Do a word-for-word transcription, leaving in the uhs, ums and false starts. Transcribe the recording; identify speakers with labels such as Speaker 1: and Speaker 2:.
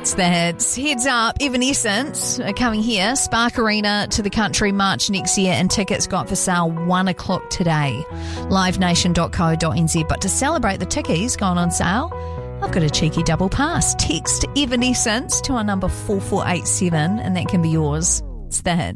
Speaker 1: It's the hits. Heads up, Evanescence are coming here. Spark Arena to the Country March next year, and tickets got for sale one o'clock today. live nation dot co dot n z. But to celebrate the tickies gone on sale, I've got a cheeky double pass. Text Evanescence to our number four four eight seven and that can be yours. It's the hits.